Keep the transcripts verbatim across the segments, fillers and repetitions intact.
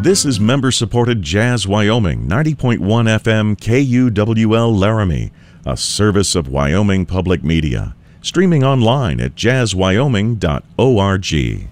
This is member-supported Jazz Wyoming, ninety point one F M K U W L Laramie, a service of Wyoming Public Media. Streaming online at jazz wyoming dot org.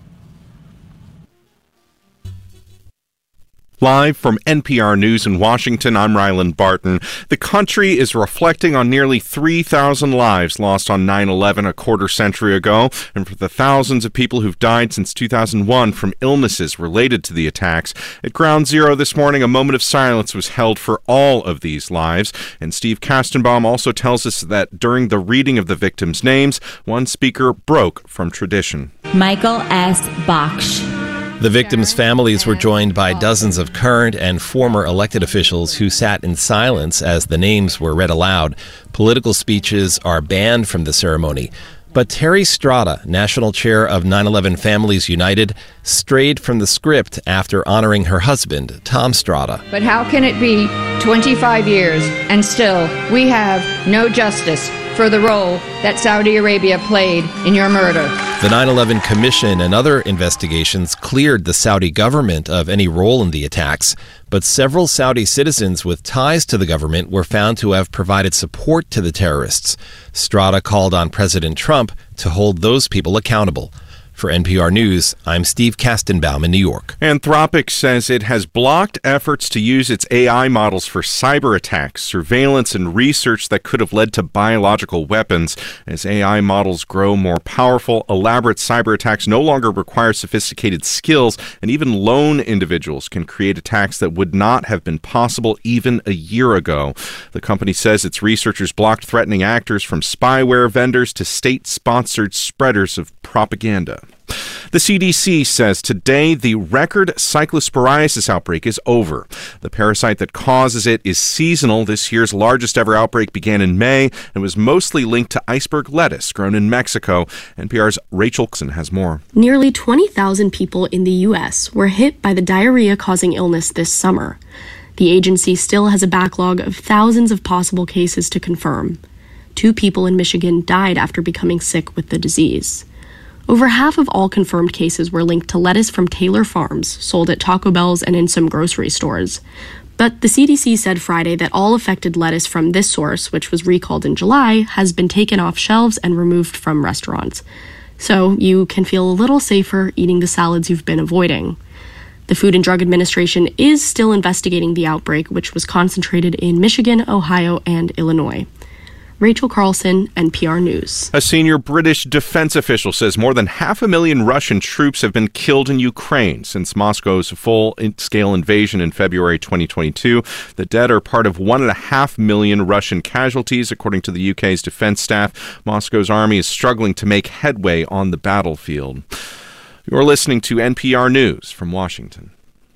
Live from N P R News in Washington, I'm Ryland Barton. The country is reflecting on nearly three thousand lives lost on nine eleven a quarter century ago, and for the thousands of people who've died since two thousand one from illnesses related to the attacks. At Ground Zero this morning, a moment of silence was held for all of these lives, and Steve Kastenbaum also tells us that during the reading of the victims' names, one speaker broke from tradition. Michael S. Baksh. The victims' families were joined by dozens of current and former elected officials who sat in silence as the names were read aloud. Political speeches are banned from the ceremony. But Terry Strada, national chair of nine eleven Families United, strayed from the script after honoring her husband, Tom Strada. But how can it be twenty-five years and still we have no justice for the role that Saudi Arabia played in your murder? The nine eleven Commission and other investigations cleared the Saudi government of any role in the attacks, but several Saudi citizens with ties to the government were found to have provided support to the terrorists. Strada called on President Trump to hold those people accountable. For N P R News, I'm Steve Kastenbaum in New York. Anthropic says it has blocked efforts to use its A I models for cyber attacks, surveillance, and research that could have led to biological weapons. As A I models grow more powerful, elaborate cyber attacks no longer require sophisticated skills, and even lone individuals can create attacks that would not have been possible even a year ago. The company says its researchers blocked threatening actors from spyware vendors to state-sponsored spreaders of propaganda. The C D C says today the record cyclosporiasis outbreak is over. The parasite that causes it is seasonal. This year's largest ever outbreak began in May and was mostly linked to iceberg lettuce grown in Mexico. N P R's Rachel Olson has more. Nearly twenty thousand people in the U S were hit by the diarrhea-causing illness this summer. The agency still has a backlog of thousands of possible cases to confirm. Two people in Michigan died after becoming sick with the disease. Over half of all confirmed cases were linked to lettuce from Taylor Farms, sold at Taco Bell's and in some grocery stores. But the C D C said Friday that all affected lettuce from this source, which was recalled in July, has been taken off shelves and removed from restaurants. So you can feel a little safer eating the salads you've been avoiding. The Food and Drug Administration is still investigating the outbreak, which was concentrated in Michigan, Ohio, and Illinois. Rachel Carlson, N P R News. A senior British defense official says more than half a million Russian troops have been killed in Ukraine since Moscow's full-scale invasion in February twenty twenty-two. The dead are part of one and a half million Russian casualties, according to the U K's defense staff. Moscow's army is struggling to make headway on the battlefield. You're listening to N P R News from Washington.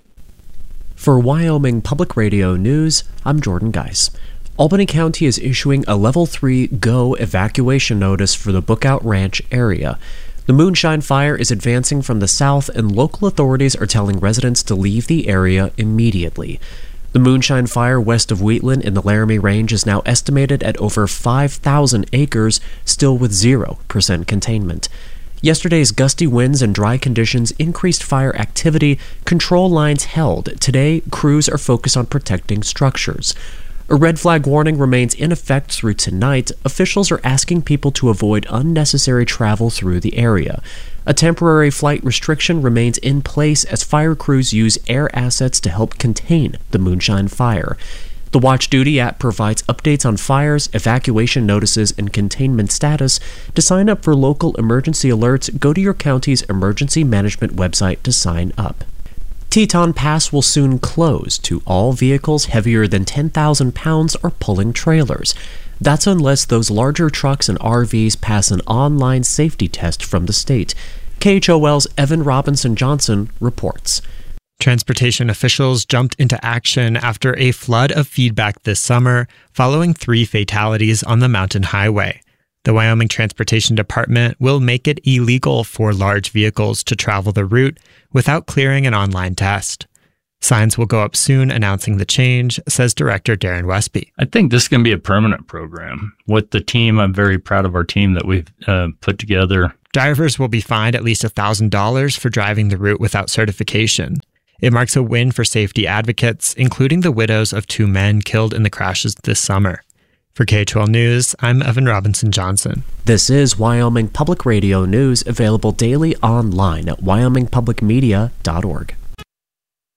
For Wyoming Public Radio News, I'm Jordan Geis. Albany County is issuing a Level three Go evacuation notice for the Bookout Ranch area. The Moonshine Fire is advancing from the south, and local authorities are telling residents to leave the area immediately. The Moonshine Fire west of Wheatland in the Laramie Range is now estimated at over five thousand acres, still with zero percent containment. Yesterday's gusty winds and dry conditions increased fire activity. Control lines held. Today, crews are focused on protecting structures. A red flag warning remains in effect through tonight. Officials are asking people to avoid unnecessary travel through the area. A temporary flight restriction remains in place as fire crews use air assets to help contain the Moonshine Fire. The Watch Duty app provides updates on fires, evacuation notices, and containment status. To sign up for local emergency alerts, go to your county's emergency management website to sign up. Teton Pass will soon close to all vehicles heavier than ten thousand pounds or pulling trailers. That's unless those larger trucks and R Vs pass an online safety test from the state. K H O L's Evan Robinson Johnson reports. Transportation officials jumped into action after a flood of feedback this summer following three fatalities on the mountain highway. The Wyoming Transportation Department will make it illegal for large vehicles to travel the route without clearing an online test. Signs will go up soon announcing the change, says Director Darren Westby. I think this is going to be a permanent program. With the team, I'm very proud of our team that we've uh, put together. Drivers will be fined at least one thousand dollars for driving the route without certification. It marks a win for safety advocates, including the widows of two men killed in the crashes this summer. For K twelve News, I'm Evan Robinson Johnson. This is Wyoming Public Radio News, available daily online at wyoming public media dot org.